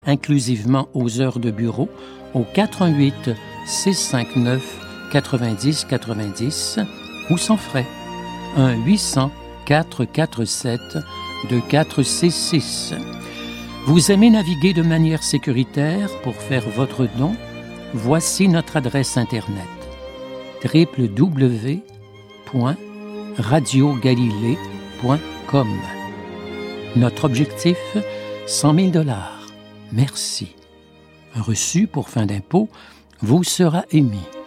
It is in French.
inclusivement aux heures de bureau, au 88 659 90 90 ou sans frais. 1-800-447-2466. Vous aimez naviguer de manière sécuritaire pour faire votre don? Voici notre adresse Internet www.radiogalilée.com. Notre objectif, 100 000 $. Merci. Un reçu pour fin d'impôt vous sera émis.